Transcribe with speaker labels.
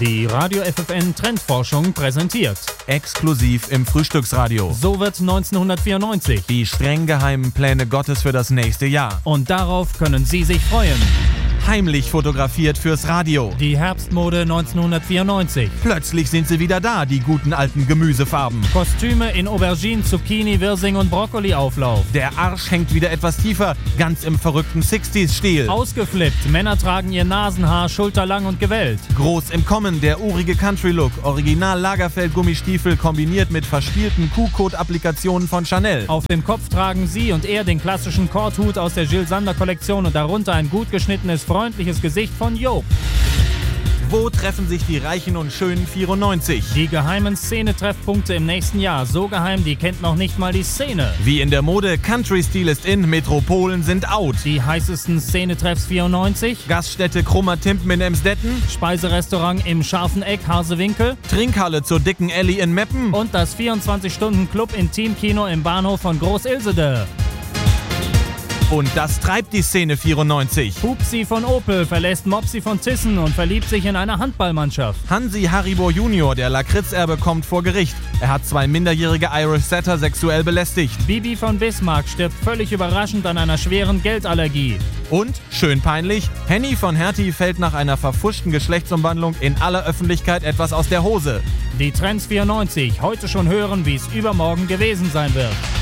Speaker 1: Die Radio FFN Trendforschung präsentiert.
Speaker 2: Exklusiv im Frühstücksradio.
Speaker 1: So wird 1994.
Speaker 2: Die streng geheimen Pläne Gottes für das nächste Jahr.
Speaker 1: Und darauf können Sie sich freuen.
Speaker 2: Heimlich fotografiert fürs Radio.
Speaker 1: Die Herbstmode 1994.
Speaker 2: Plötzlich sind sie wieder da, die guten alten Gemüsefarben.
Speaker 1: Kostüme in Aubergine, Zucchini, Wirsing und Brokkoli-Auflauf.
Speaker 2: Der Arsch hängt wieder etwas tiefer, ganz im verrückten 60s-Stil.
Speaker 1: Ausgeflippt, Männer tragen ihr Nasenhaar schulterlang und gewellt.
Speaker 2: Groß im Kommen, der urige Country-Look. Original Lagerfeld-Gummistiefel kombiniert mit verspielten Q-Code-Applikationen von Chanel.
Speaker 1: Auf dem Kopf tragen sie und er den klassischen Korthut aus der Jill Sander-Kollektion und darunter ein gut geschnittenes, freundliches Gesicht von Job.
Speaker 2: Wo treffen sich die Reichen und Schönen 94?
Speaker 1: Die geheimen Szene-Treffpunkte im nächsten Jahr. So geheim, die kennt noch nicht mal die Szene.
Speaker 2: Wie in der Mode, Country-Stil ist in, Metropolen sind out.
Speaker 1: Die heißesten Szene-Treffs 94.
Speaker 2: Gaststätte Krummer Timpen in Emsdetten.
Speaker 1: Speiserestaurant im Scharfen Eck, Harsewinkel.
Speaker 2: Trinkhalle zur dicken Elli in Meppen.
Speaker 1: Und das 24-Stunden-Club Intimkino im Bahnhof von Groß-Ilsede.
Speaker 2: Und das treibt die Szene 94.
Speaker 1: Pupsi von Opel verlässt Mopsi von Thyssen und verliebt sich in eine Handballmannschaft.
Speaker 2: Hansi Haribo Junior, der Lakritzerbe, kommt vor Gericht. Er hat 2 minderjährige Irish Setter sexuell belästigt.
Speaker 1: Bibi von Bismarck stirbt völlig überraschend an einer schweren Geldallergie.
Speaker 2: Und, schön peinlich, Henny von Hertie fällt nach einer verfuschten Geschlechtsumwandlung in aller Öffentlichkeit etwas aus der Hose.
Speaker 1: Die Trends 94, heute schon hören, wie es übermorgen gewesen sein wird.